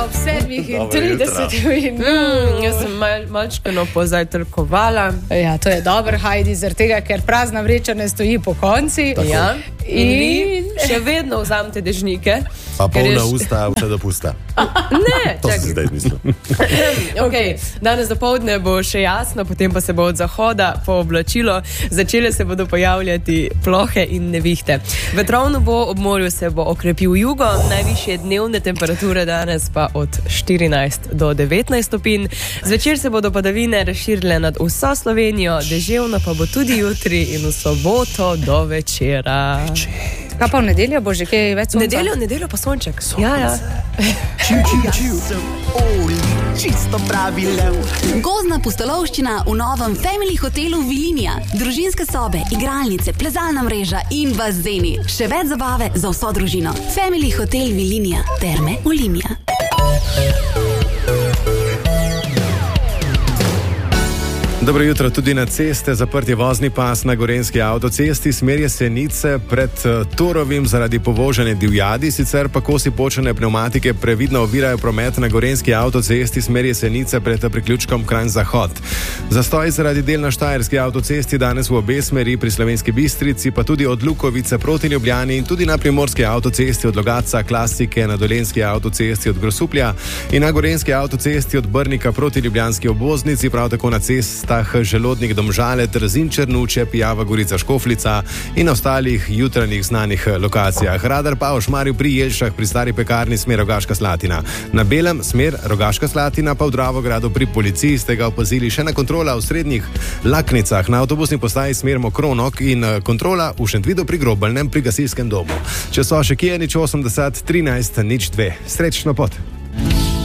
ob 7:30. Jaz sem malčkano pozajtrkovala. Ja, to je dobro, Heidi, zaradi tega, ker prazna vreča ne stoji po konci. Ja. In vi še vedno vzamete dežnike. Pa polna usta, vse dopusta. Ne, To si zdaj mislil. Okay. Danes dopoldne bo še jasno, potem pa se bo od zahoda pooblačilo, začele se bodo pojavljati plohe in nevihte. Vetrovno bo, ob morju se bo okrepil jugo, najvišje dnevne temperature danes pa od 14 do 19 stopinj. Zvečer se bodo padavine razširile nad vso Slovenijo, deževno pa bo tudi jutri in v soboto do večera. Kaj pa v nedeljo bo že kaj več sonca? Nedeljo pa sonček. Ja. Čisto pravi lev. Gozdna pustolovščina v novem Family hotelu Vilinija. Družinske sobe, igralnice, plezalna mreža in bazeni. Še več zabave za vso družino. Family hotel Vilinija. Terme Olimia. Dobro jutro, tudi na ceste, zaprt je vozni pas na gorenjski avtocesti, smer Jesenice pred Torovim zaradi povožene divjadi, sicer pa kosi počene pnevmatike previdno ovirajo promet na gorenjski avtocesti, smer Jesenice pred priključkom Kranj-Zahod. Zastoj zaradi del na štajerski avtocesti danes v obe smeri pri Slovenski Bistrici, pa tudi od Lukovice proti Ljubljani in tudi na primorski avtocesti od Logatca, Klasike, na dolenjski avtocesti od Grosuplja in na gorenjski avtocesti od Brnika proti ljubljanski obvoznici, prav tako na cestah Želodnik, Domžale, Trzin, Črnuče, Pijava, Gorica, Škofljica in ostalih jutranjih znanih lokacijah. Radar pa v Šmarju pri Jelšah pri stari pekarni smer Rogaška Slatina. Na Belem smer Rogaška Slatina pa v Dravogradu pri policiji ste ga opazili še na kontrola v srednjih Laknicah, na avtobusni postaji smer Mokronok in kontrola v Šentvidu pri Grobeljnem pri gasilskem domu. Če so še kje, 80 13 02. Srečno pot!